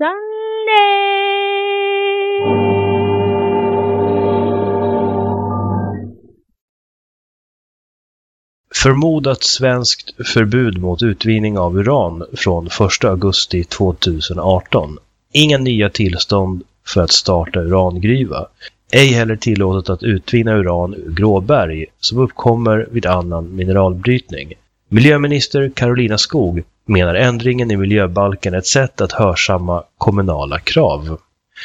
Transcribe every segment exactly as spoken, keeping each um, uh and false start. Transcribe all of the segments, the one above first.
Sunday! Förmodat svenskt förbud mot utvinning av uran från första augusti tjugoarton. Inga nya tillstånd för att starta urangruva. Ej heller tillåtet att utvinna uran ur gråberg som uppkommer vid annan mineralbrytning. Miljöminister Carolina Skog menar ändringen i miljöbalken är ett sätt att hörsamma kommunala krav.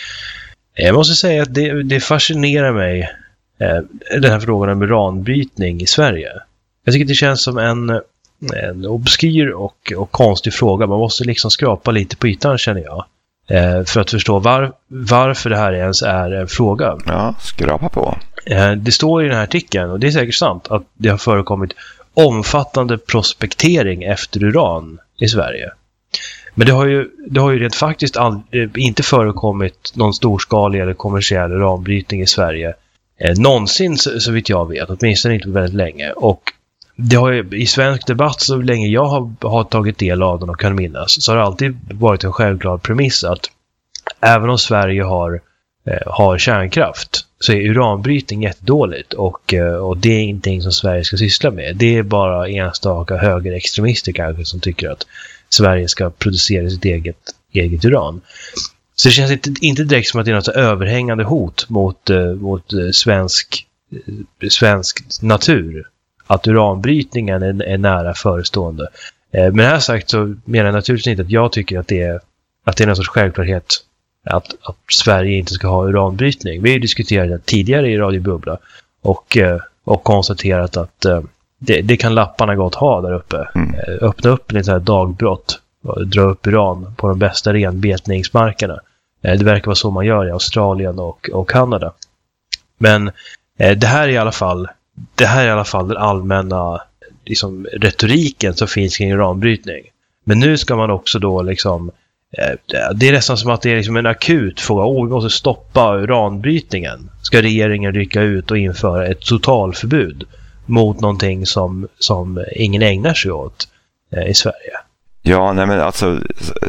Jag måste säga att det, det fascinerar mig, eh, den här frågan om uranbrytning i Sverige. Jag tycker det känns som en, en obskyr och, och konstig fråga. Man måste liksom skrapa lite på ytan, känner jag. Eh, för att förstå var, varför det här ens är en fråga. Ja, skrapa på. Eh, det står i den här artikeln, och det är säkert sant, att det har förekommit omfattande prospektering efter uran i Sverige. Men det har ju, det har ju rent faktiskt all, inte förekommit någon storskalig eller kommersiell uranbrytning i Sverige. Eh, någonsin, så, så vitt jag vet, åtminstone inte väldigt länge. Och det har ju, i svensk debatt, så länge jag har, har tagit del av den och kan minnas, så har det alltid varit en självklar premiss att även om Sverige har, eh, har kärnkraft, så är uranbrytning jättedåligt, och, eh, och det är ingenting som Sverige ska syssla med. Det är bara enstaka högerextremister kanske som tycker att Sverige ska producera sitt eget, eget uran. Så det känns inte, inte direkt som att det är något överhängande hot mot, eh, mot eh, svensk, eh, svensk natur. Att uranbrytningen är, är nära förestående. Eh, men det här sagt så menar jag naturligtvis inte att jag tycker att det är, att det är någon sorts självklarhet att, att Sverige inte ska ha uranbrytning. Vi har ju diskuterat det tidigare i Radio Bubbla och, eh, och konstaterat att eh, det, det kan lapparna gott ha där uppe. Mm. Eh, öppna upp en sån här dagbrott och dra upp uran på de bästa renbetningsmarkerna. Eh, det verkar vara så man gör i Australien och, och Kanada. Men eh, det här är i alla fall Det här är i alla fall den allmänna liksom, retoriken som finns kring uranbrytning. Men nu ska man också då liksom, eh, det är nästan som att det är liksom en akut fråga. Åh, vi måste stoppa uranbrytningen. Ska regeringen rycka ut och införa ett totalförbud mot någonting som, som ingen ägnar sig åt eh, i Sverige? Ja, nej men alltså,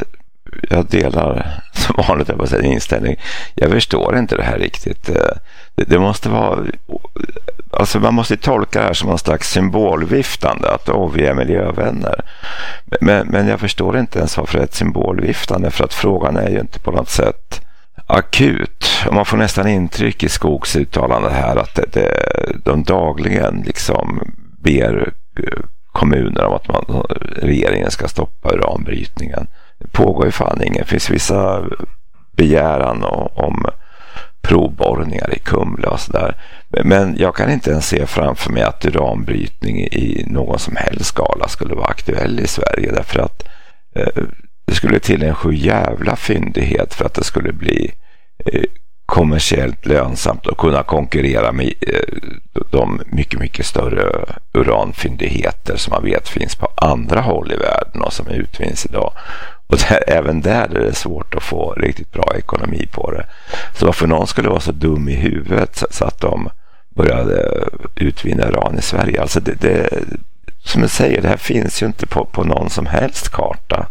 jag delar som vanligt jag säga, inställning. Jag förstår inte det här riktigt. Det, det måste vara, alltså man måste tolka det här som en slags symbolviftande, att åh, vi är miljövänner. Men, men jag förstår inte ens varför det är ett symbolviftande, för att frågan är ju inte på något sätt akut. Och man får nästan intryck i Skogs uttalande här att det, det, de dagligen liksom ber kommuner om att man, regeringen ska stoppa uranbrytningen. Det pågår ju fan ingen. Det finns vissa begäran om provborrningar i Kumla och sådär. Men jag kan inte ens se framför mig att uranbrytning i någon som helst skala skulle vara aktuell i Sverige, därför att eh, det skulle till en sju jävla fyndighet för att det skulle bli eh, kommersiellt lönsamt och kunna konkurrera med eh, de mycket, mycket större uranfyndigheter som man vet finns på andra håll i världen och som utvinns idag. Och där, även där är det svårt att få riktigt bra ekonomi på det. Så varför någon skulle vara så dum i huvudet så, så att de började utvinna uran i Sverige. Alltså det, det, som jag säger, det här finns ju inte på, på någon som helst karta.